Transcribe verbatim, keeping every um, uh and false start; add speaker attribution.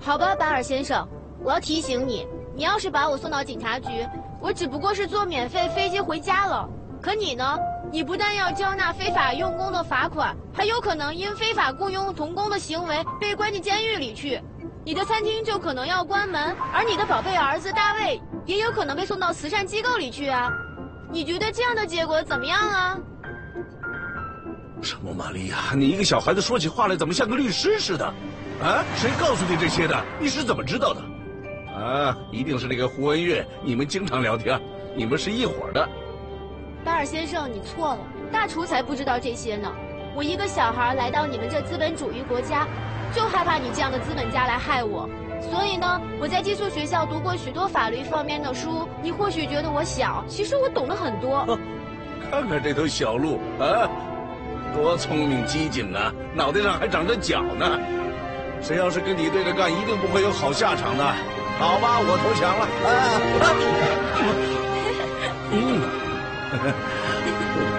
Speaker 1: 好吧，巴尔先生，我要提醒你，你要是把我送到警察局，我只不过是坐免费飞机回家了。可你呢？你不但要交纳非法用工的罚款，还有可能因非法雇佣童工的行为被关进监狱里去。你的餐厅就可能要关门，而你的宝贝儿子大卫也有可能被送到慈善机构里去啊。你觉得这样的结果怎么样啊？
Speaker 2: 什么，玛利亚？你一个小孩子说起话来怎么像个律师似的？啊，谁告诉你这些的？你是怎么知道的？啊，一定是那个胡文月，你们经常聊天，你们是一伙的。
Speaker 1: 巴尔先生，你错了，大厨才不知道这些呢。我一个小孩来到你们这资本主义国家，就害怕你这样的资本家来害我。所以呢，我在寄宿学校读过许多法律方面的书。你或许觉得我小，其实我懂得很多。
Speaker 2: 哦，看看这头小鹿啊，多聪明机警啊，脑袋上还长着角呢。谁要是跟你对着干，一定不会有好下场的。好吧，我投降了。啊，嗯。